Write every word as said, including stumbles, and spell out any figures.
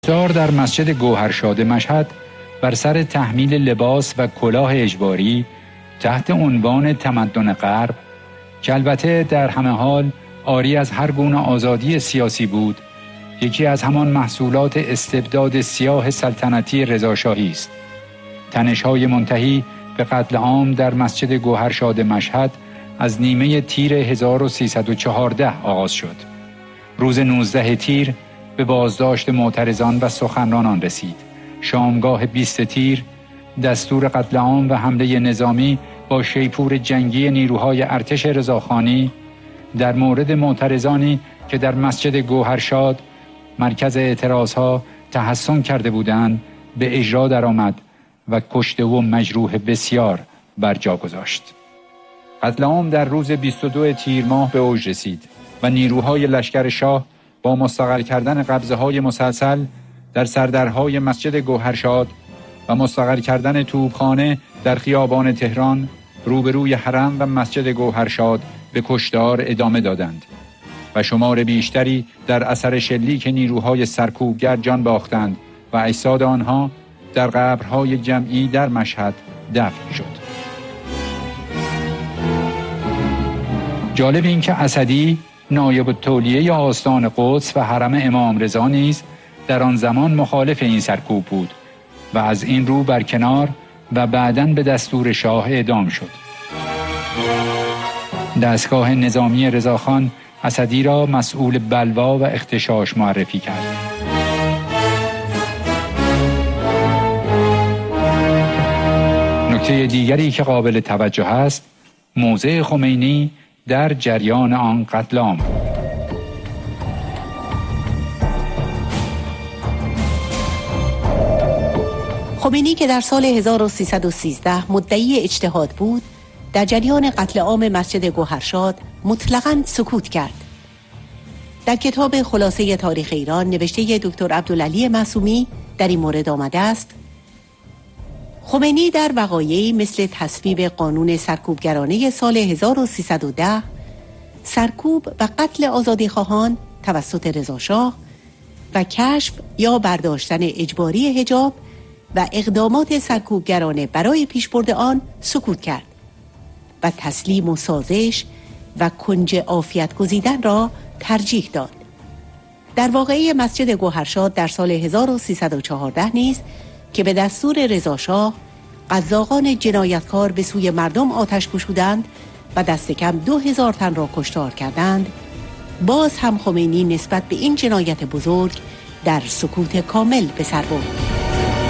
کشتار در مسجد گوهرشاد مشهد بر سر تحمیل لباس و کلاه اجباری تحت عنوان تمدن غرب که البته در همه حال عاری از هر گونه آزادی سیاسی بود، یکی از همان محصولات استبداد سیاه سلطنتی رضاشاهی است. تنش‌های منتهی به قتل عام در مسجد گوهرشاد مشهد از نیمه تیر هزار و سیصد و چهارده آغاز شد. روز نوزده تیر به بازداشت معترضان و سخنرانان رسید. شامگاه بیست تیر دستور قتل عام و حمله نظامی با شیپور جنگی نیروهای ارتش رضاخانی در مورد معترضانی که در مسجد گوهرشاد مرکز اعتراضها تحصن کرده بودند به اجرا درآمد و کشته و مجروح بسیار بر جا گذاشت. قتل عام در روز بیست و دو تیر ماه به اوج رسید و نیروهای لشکر شاه با مستقر کردن قبضه‌های مسلسل در سردرهای مسجد گوهرشاد و مستقر کردن توپخانه در خیابان تهران روبروی حرم و مسجد گوهرشاد به کشتار ادامه دادند و شمار بیشتری در اثر شلیک نیروهای سرکوبگر جان باختند و اجساد آنها در قبرهای جمعی در مشهد دفن شد. جالب این که اسدی نایب التولیه آستان قدس و حرم امام رضا نیز در آن زمان مخالف این سرکوب بود و از این رو برکنار و بعداً به دستور شاه اعدام شد. دستگاه نظامی رضاخان اسدی را مسئول بلوا و اغتشاش معرفی کرد. نکته دیگری که قابل توجه است موضع خمینی در جریان آن قتل عام بود. خمینی که در سال هزار و سیصد و سیزده مدعی اجتهاد بود، در جریان قتل عام مسجد گوهرشاد مطلقاً سکوت کرد. در کتاب خلاصه تاریخ ایران نوشته دکتر عبدالعلی معصومی در این مورد آمده است: خمینی در وقایعی مثل تصویب قانون سرکوبگرانه سال هزار و سیصد و ده، سرکوب و قتل آزادیخواهان توسط رضاشاه و کشف یا برداشتن اجباری حجاب و اقدامات سرکوبگرانه برای پیشبرد آن سکوت کرد و تسلیم و سازش و کنج عافیت گزیدن را ترجیح داد. در واقعه مسجد گوهرشاد در سال هزار و سیصد و چهارده نیز که به دستور رضاشاه قزاقان جنایتکار به سوی مردم آتش گشودند و دست کم دو هزار تن را کشتار کردند، باز هم خمینی نسبت به این جنایت بزرگ در سکوت کامل به سر برد.